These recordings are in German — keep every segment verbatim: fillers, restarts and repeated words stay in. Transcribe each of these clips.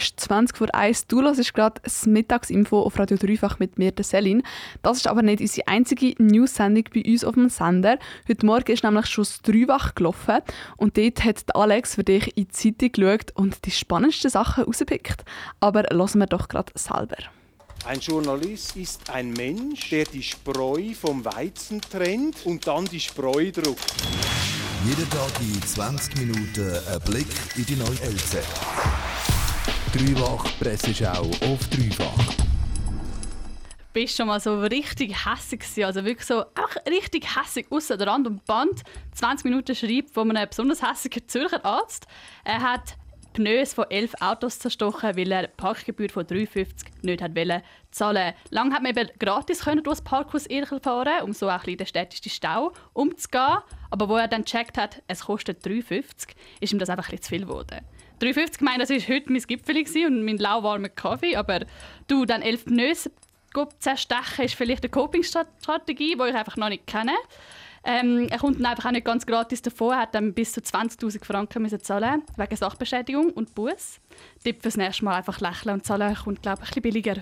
zwanzig vor eins. Du hörst gerade das Mittagsinfo auf Radio Dreifach mit mir, der Selin. Das ist aber nicht unsere einzige News-Sendung bei uns auf dem Sender. Heute Morgen ist nämlich schon das Dreifach gelaufen und dort hat Alex für dich in die Zeitung geschaut und die spannendsten Sachen rausgepickt. Aber hören wir doch gerade selber. Ein Journalist ist ein Mensch, der die Spreu vom Weizen trennt und dann die Spreu druckt. Jeden Tag in zwanzig Minuten ein Blick in die neue L Z. Dreifach Presseschau auf Dreifach. Bist schon mal so richtig hässig gewesen, also wirklich so auch richtig hässig ausser der Rand und Band. zwanzig Minuten schreibt von einem besonders hässigen Zürcher Arzt. Er hat Pneus von elf Autos zerstochen, weil er die Parkgebühr von drei Franken fünfzig nicht hat wollen zahlen. Lange hat man eben gratis können durch das Parkhaus Irchel fahren, um so auch ein bisschen den städtischen Stau umzugehen. Aber wo er dann gecheckt hat, es kostet drei Franken fünfzig, ist ihm das einfach ein bisschen zu viel geworden. drei Franken fünfzig, ich meine, das war heute mein Gipfeli und mein lauwarmer Kaffee, aber du, dann elf Pneus zerstechen ist vielleicht eine Coping-Strategie, die ich einfach noch nicht kenne. Ähm, er kommt dann einfach auch nicht ganz gratis davon. Er hat dann bis zu zwanzigtausend Franken müssen zahlen wegen Sachbeschädigung und Buß. Tipp fürs nächste Mal einfach lächeln und zahlen kommt, glaube ich, ein bisschen billiger.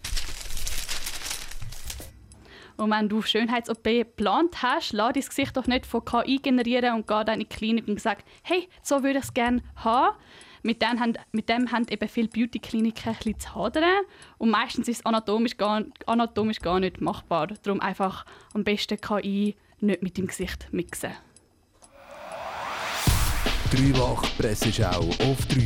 Und wenn du Schönheits-O P geplant hast, lass dein Gesicht doch nicht von K I generieren und geh dann in die Klinik und sag, hey, so würde ich es gerne haben. Mit dem haben, mit dem haben eben viele Beauty-Kliniken ein bisschen zu hadern. Und meistens ist es anatomisch gar, anatomisch gar nicht machbar. Darum einfach am besten K I nicht mit dem Gesicht mixen. Dreifach Presseschau auf Dreifach.